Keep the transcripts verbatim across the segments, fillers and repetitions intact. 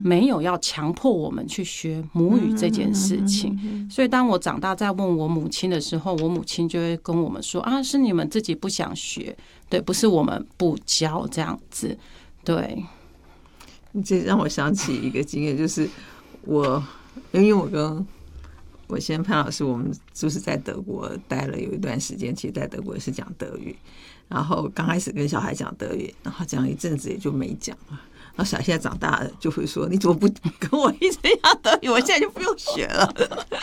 没有要强迫我们去学母语这件事情。所以当我长大再问我母亲的时候，我母亲就会跟我们说啊，是你们自己不想学，对，不是我们不教这样子。对， 这让我想起一个经验，就是我因为我跟我先潘老师，我们就是在德国待了有一段时间，其实在德国也是讲德语，然后刚开始跟小孩讲德语，然后讲一阵子也就没讲了。然后小孩现在长大了就会说，你怎么不跟我一直讲德语，我现在就不用学了。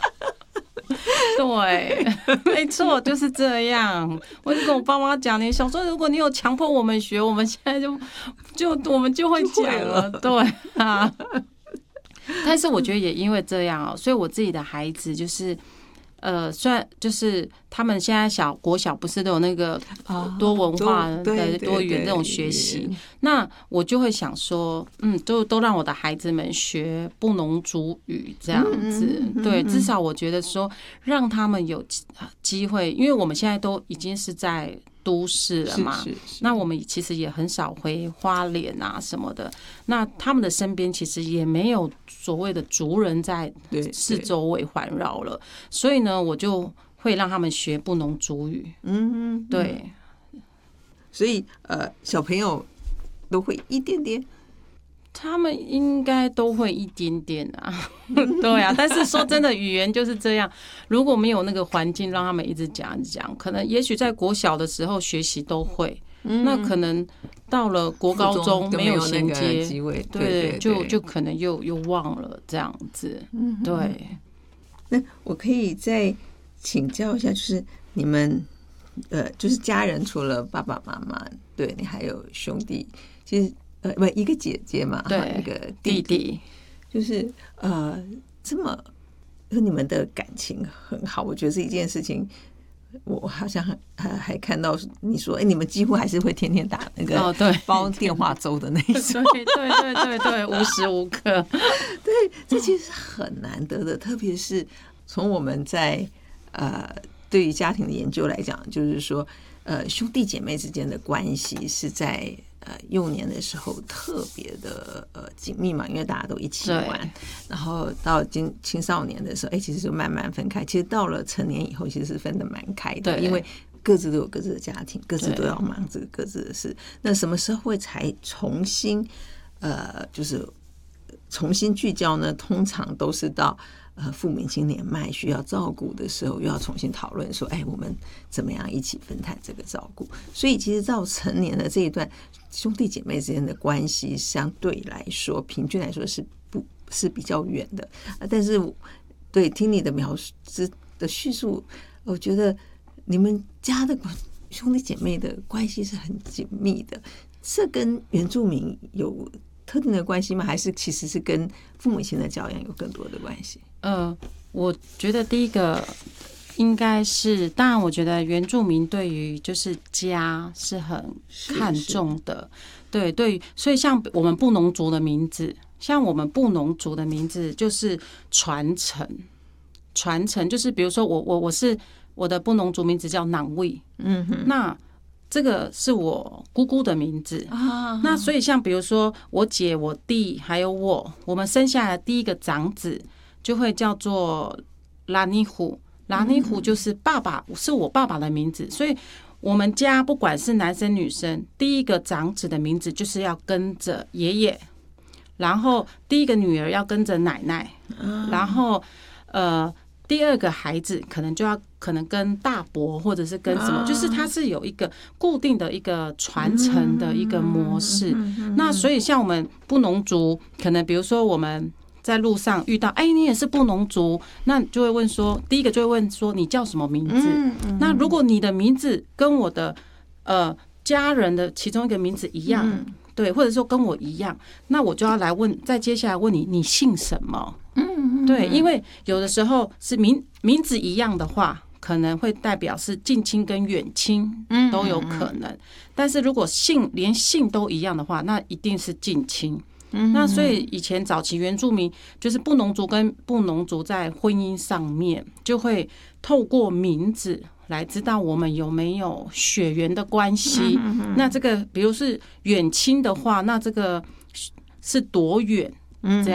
对，没错，就是这样。我就跟我爸妈讲，你小时候如果你有强迫我们学，我们现在就就我们就会讲了。对啊，但是我觉得也因为这样哦，所以我自己的孩子就是。呃，虽然就是他们现在小国小不是都有那个多文化的多语言这种学习，那我就会想说，嗯，都都让我的孩子们学布农族语这样子，对，至少我觉得说让他们有机会，因为我们现在都已经是在都市了嘛， 是是是， 那我们其实也很少回花莲啊什么的，那他们的身边其实也没有所谓的族人在四周围环绕了，所以呢，我就会让他们学布农族语。嗯，对， 所以呃，小朋友都会一点点。 他们应该都会一点点啊，对啊。但是说真的，语言就是这样，如果没有那个环境让他们一直讲一讲，可能也许在国小的时候学习都会，那可能到了国高中没有衔接，对，就就可能又又忘了这样子。对， 那我可以再请教一下，就是你们呃，就是家人除了爸爸妈妈，对你还有兄弟，其实。呃，不，一个姐姐嘛， 对， 一个弟弟， 弟弟就是呃，这么你们的感情很好，我觉得这一件事情，我好像还还看到你说，哎，你们几乎还是会天天打那个包电话粥的那一种， 对对对对对，无时无刻， 对，这其实很难得的，特别是从我们在呃对于家庭的研究来讲，就是说，呃，兄弟姐妹之间的关系是在。呃，幼年的时候特别的呃紧密嘛，因为大家都一起玩，然后到青青少年的时候，哎，其实就慢慢分开。其实到了成年以后，其实是分得蛮开的，因为各自都有各自的家庭，各自都要忙这个各自的事。那什么时候会才重新呃，就是重新聚焦呢？通常都是到。呃，父母亲年迈需要照顾的时候，又要重新讨论说，哎，我们怎么样一起分摊这个照顾？所以，其实到成年的这一段，兄弟姐妹之间的关系，相对来说，平均来说是不是比较远的。但是，对听你的描述的叙述，我觉得你们家的兄弟姐妹的关系是很紧密的。这跟原住民有特定的关系吗？还是其实是跟父母亲的教养有更多的关系？ 呃，我觉得第一个应该是，当然，我觉得原住民对于就是家是很看重的，对对，所以像我们布农族的名字，像我们布农族的名字就是传承，传承就是比如说我我我是我的布农族名字叫囊卫，嗯哼，那。这个是我姑姑的名字啊，那所以像比如说我姐、我弟还有我，我们生下来的第一个长子就会叫做拉尼虎，拉尼虎就是爸爸，是我爸爸的名字，所以我们家不管是男生女生，第一个长子的名字就是要跟着爷爷，然后第一个女儿要跟着奶奶，然后呃。第二个孩子可能就要可能跟大伯或者是跟什么，就是它是有一个固定的一个传承的一个模式。那所以像我们布农族，可能比如说我们在路上遇到，哎，你也是布农族，那就会问说，第一个就会问说你叫什么名字？那如果你的名字跟我的呃家人的其中一个名字一样，对，或者说跟我一样，那我就要来问，再接下来问你，你姓什么？对，因为有的时候是名名字一样的话，可能会代表是近亲跟远亲都有可能。但是如果姓连姓都一样的话，那一定是近亲。那所以以前早期原住民就是布农族跟布农族在婚姻上面就会透过名字来知道我们有没有血缘的关系。那这个比如是远亲的话，那这个是多远？这样。